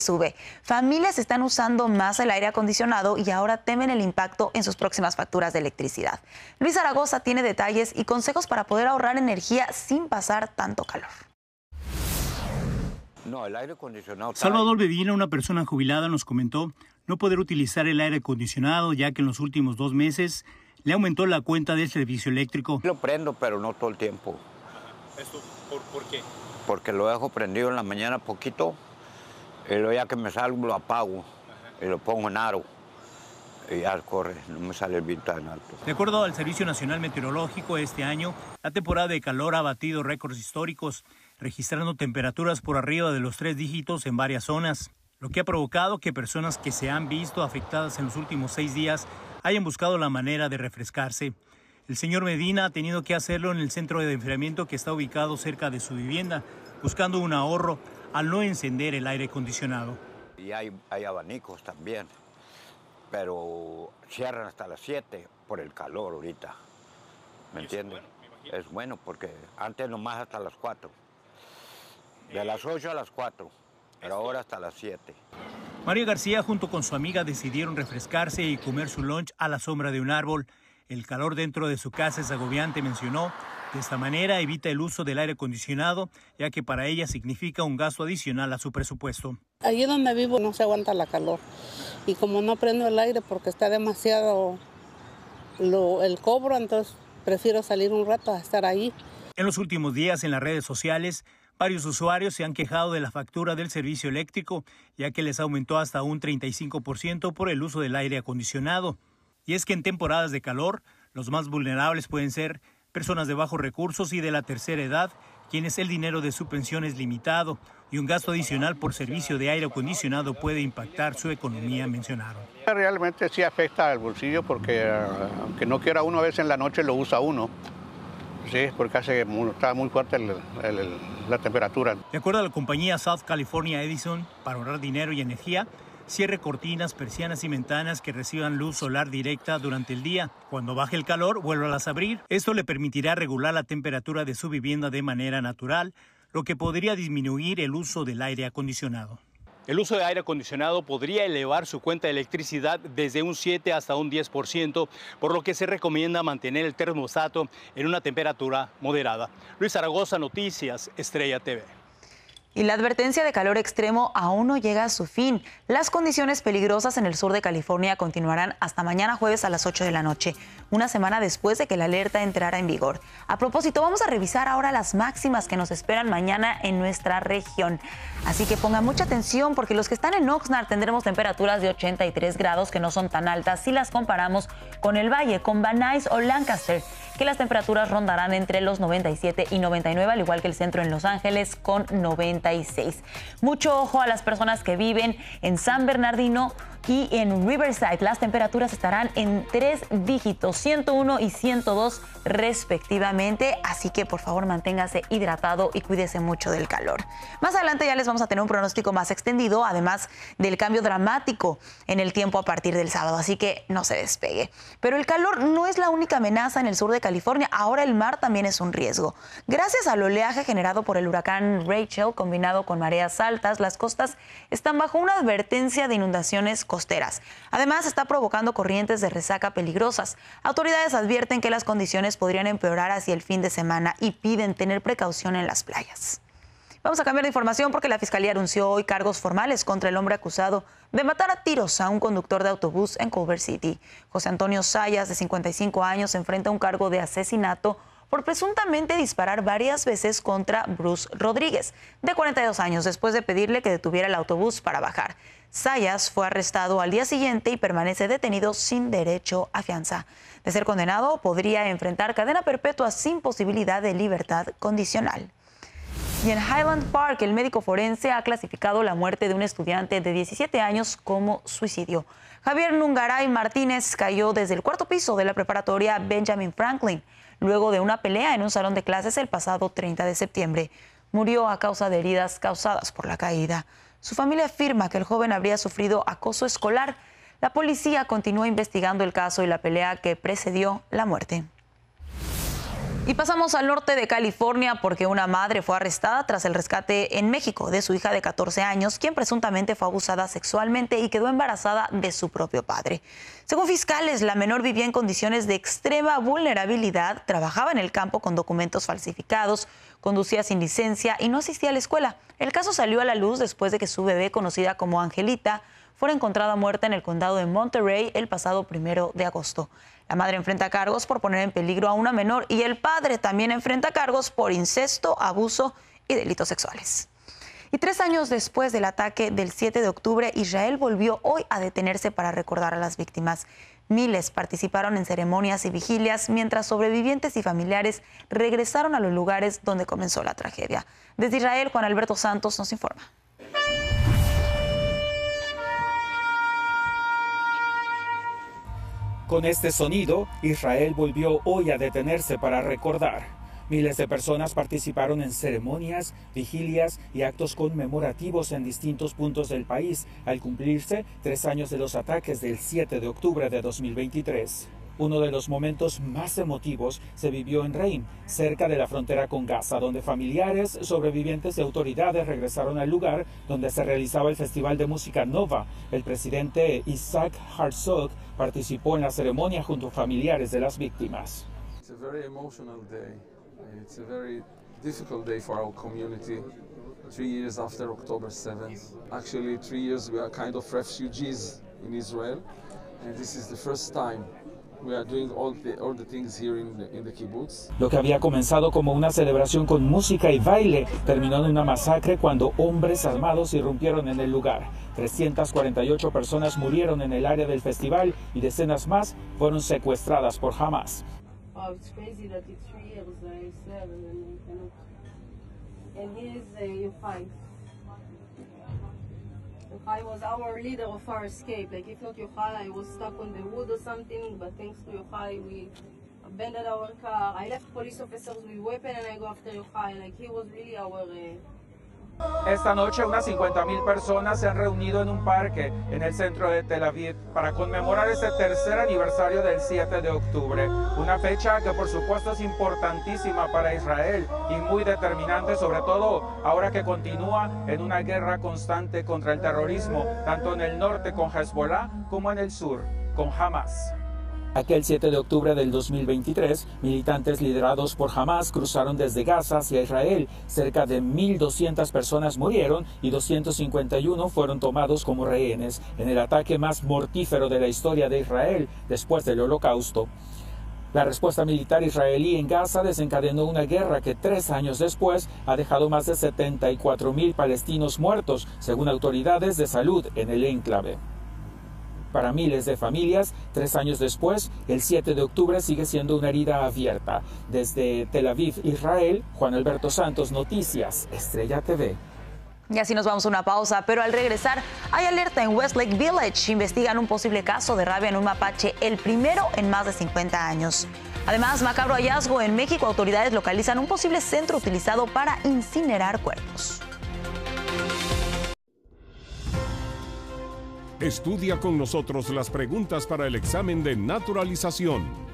sube. Familias están usando más el aire acondicionado y ahora temen el impacto en sus próximas facturas de electricidad. Luis Zaragoza tiene detalles y consejos para poder ahorrar energía sin pasar tanto calor. No, el aire acondicionado. Salvador Medina, una persona jubilada, nos comentó no poder utilizar el aire acondicionado ya que en los últimos 2 meses le aumentó la cuenta del servicio eléctrico. Lo prendo, pero no todo el tiempo. ¿Esto por qué? Porque lo dejo prendido en la mañana poquito y luego ya que me salgo lo apago y lo pongo en aro y ya corre, no me sale el viento tan alto. De acuerdo al Servicio Nacional Meteorológico, este año la temporada de calor ha batido récords históricos, registrando temperaturas por arriba de los 3 dígitos en varias zonas, lo que ha provocado que personas que se han visto afectadas en los últimos 6 días hayan buscado la manera de refrescarse. El señor Medina ha tenido que hacerlo en el centro de enfriamiento que está ubicado cerca de su vivienda, buscando un ahorro al no encender el aire acondicionado. Y hay abanicos también, pero cierran hasta las 7 por el calor ahorita, ¿me entiendes? Es bueno porque antes nomás hasta las 4, de las 8 a las 4, pero ahora hasta las 7. María García junto con su amiga decidieron refrescarse y comer su lunch a la sombra de un árbol. El calor dentro de su casa es agobiante, mencionó. De esta manera evita el uso del aire acondicionado, ya que para ella significa un gasto adicional a su presupuesto. Allí donde vivo no se aguanta la calor. Y como no prendo el aire porque está demasiado el cobro, entonces prefiero salir un rato a estar ahí. En los últimos días en las redes sociales, varios usuarios se han quejado de la factura del servicio eléctrico, ya que les aumentó hasta un 35% por el uso del aire acondicionado. Y es que en temporadas de calor, los más vulnerables pueden ser personas de bajos recursos y de la tercera edad, quienes el dinero de su pensión es limitado y un gasto adicional por servicio de aire acondicionado puede impactar su economía, mencionaron. Realmente sí afecta al bolsillo porque aunque no quiera uno, a veces en la noche lo usa uno. Sí, porque está muy fuerte la temperatura. De acuerdo a la compañía South California Edison, para ahorrar dinero y energía, cierre cortinas, persianas y ventanas que reciban luz solar directa durante el día. Cuando baje el calor, vuélvalas a abrir. Esto le permitirá regular la temperatura de su vivienda de manera natural, lo que podría disminuir el uso del aire acondicionado. El uso de aire acondicionado podría elevar su cuenta de electricidad desde un 7 hasta un 10%, por lo que se recomienda mantener el termostato en una temperatura moderada. Luis Zaragoza, Noticias, Estrella TV. Y la advertencia de calor extremo aún no llega a su fin. Las condiciones peligrosas en el sur de California continuarán hasta mañana jueves a las 8 de la noche, una semana después de que la alerta entrara en vigor. A propósito, vamos a revisar ahora las máximas que nos esperan mañana en nuestra región. Así que pongan mucha atención porque los que están en Oxnard tendremos temperaturas de 83 grados que no son tan altas si las comparamos con el Valle, con Van Nuys o Lancaster, que las temperaturas rondarán entre los 97 y 99, al igual que el centro en Los Ángeles con 96. Mucho ojo a las personas que viven en San Bernardino y en Riverside. Las temperaturas estarán en 3 dígitos, 101 y 102 respectivamente, así que por favor manténgase hidratado y cuídese mucho del calor. Más adelante ya les vamos a tener un pronóstico más extendido, además del cambio dramático en el tiempo a partir del sábado, así que no se despegue. Pero el calor no es la única amenaza en el sur de California, ahora el mar también es un riesgo. Gracias al oleaje generado por el huracán Rachel, combinado con mareas altas, las costas están bajo una advertencia de inundaciones costeras. Además, está provocando corrientes de resaca peligrosas. Autoridades advierten que las condiciones podrían empeorar hacia el fin de semana y piden tener precaución en las playas. Vamos a cambiar de información porque la Fiscalía anunció hoy cargos formales contra el hombre acusado de matar a tiros a un conductor de autobús en Culver City. José Antonio Sayas, de 55 años, enfrenta un cargo de asesinato por presuntamente disparar varias veces contra Bruce Rodríguez, de 42 años, después de pedirle que detuviera el autobús para bajar. Sayas fue arrestado al día siguiente y permanece detenido sin derecho a fianza. De ser condenado, podría enfrentar cadena perpetua sin posibilidad de libertad condicional. Y en Highland Park, el médico forense ha clasificado la muerte de un estudiante de 17 años como suicidio. Javier Nungaray Martínez cayó desde el 4º piso de la preparatoria Benjamin Franklin, luego de una pelea en un salón de clases el pasado 30 de septiembre. Murió a causa de heridas causadas por la caída. Su familia afirma que el joven habría sufrido acoso escolar. La policía continúa investigando el caso y la pelea que precedió la muerte. Y pasamos al norte de California porque una madre fue arrestada tras el rescate en México de su hija de 14 años, quien presuntamente fue abusada sexualmente y quedó embarazada de su propio padre. Según fiscales, la menor vivía en condiciones de extrema vulnerabilidad, trabajaba en el campo con documentos falsificados, conducía sin licencia y no asistía a la escuela. El caso salió a la luz después de que su bebé, conocida como Angelita, fuera encontrada muerta en el condado de Monterey el pasado 1 de agosto. La madre enfrenta cargos por poner en peligro a una menor y el padre también enfrenta cargos por incesto, abuso y delitos sexuales. Y 3 años después del ataque del 7 de octubre, Israel volvió hoy a detenerse para recordar a las víctimas. Miles participaron en ceremonias y vigilias, mientras sobrevivientes y familiares regresaron a los lugares donde comenzó la tragedia. Desde Israel, Juan Alberto Santos nos informa. Con este sonido, Israel volvió hoy a detenerse para recordar. Miles de personas participaron en ceremonias, vigilias y actos conmemorativos en distintos puntos del país al cumplirse 3 años de los ataques del 7 de octubre de 2023. Uno de los momentos más emotivos se vivió en Reim, cerca de la frontera con Gaza, donde familiares, sobrevivientes y autoridades regresaron al lugar donde se realizaba el Festival de Música Nova. El presidente Isaac Herzog participó en la ceremonia junto a familiares de las víctimas. It's a very emotional day. It's a very difficult day for our community. 3 years after October 7th. Actually, 3 years we are kind of refugees in Israel, and this is the first time we are doing all the things here in the kibbutz. Lo que había comenzado como una celebración con música y baile terminó en una masacre cuando hombres armados irrumpieron en el lugar. 348 personas murieron en el área del festival y decenas más fueron secuestradas por Hamas. Oh, it's crazy that it's 3 years, I swear, and he is Yochai. Yochai was our leader of our escape. Like, if not Yochai, I was stuck on the wood or something, but thanks to Yochai, we abandoned our car. I left police officers with weapon and I go after Yochai. Like, he was really our... Esta noche unas 50.000 personas se han reunido en un parque en el centro de Tel Aviv para conmemorar este tercer aniversario del 7 de octubre. Una fecha que por supuesto es importantísima para Israel y muy determinante, sobre todo ahora que continúa en una guerra constante contra el terrorismo, tanto en el norte con Hezbollah como en el sur con Hamas. Aquel 7 de octubre del 2023, militantes liderados por Hamas cruzaron desde Gaza hacia Israel. Cerca de 1.200 personas murieron y 251 fueron tomados como rehenes en el ataque más mortífero de la historia de Israel después del Holocausto. La respuesta militar israelí en Gaza desencadenó una guerra que 3 años después ha dejado más de 74.000 palestinos muertos, según autoridades de salud en el enclave. Para miles de familias, 3 años después, el 7 de octubre sigue siendo una herida abierta. Desde Tel Aviv, Israel, Juan Alberto Santos, Noticias, Estrella TV. Y así nos vamos a una pausa, pero al regresar hay alerta en Westlake Village. Investigan un posible caso de rabia en un mapache, el primero en más de 50 años. Además, macabro hallazgo en México. Autoridades localizan un posible centro utilizado para incinerar cuerpos. Estudia con nosotros las preguntas para el examen de naturalización.